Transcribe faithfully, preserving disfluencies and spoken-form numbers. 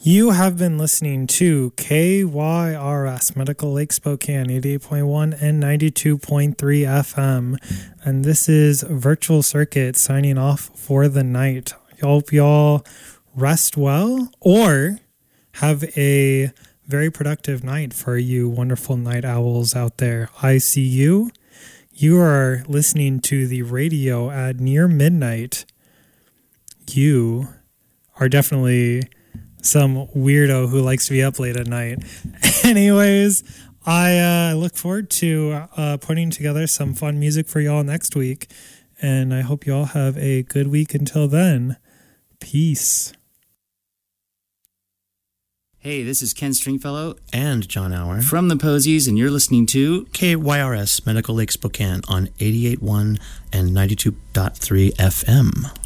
You have been listening to K Y R S Medical Lake Spokane eighty-eight point one and ninety-two point three F M. And this is Virtual Circuit signing off for the night. I hope y'all rest well or have a very productive night for you wonderful night owls out there. I see you. You are listening to the radio at near midnight. You are definitely some weirdo who likes to be up late at night. Anyways, I uh, look forward to uh, putting together some fun music for y'all next week. And I hope y'all have a good week until then. Peace. Hey, this is Ken Stringfellow and John Hour from the Posies, and you're listening to K Y R S Medical Lake Spokane on eighty-eight point one and ninety-two point three F M.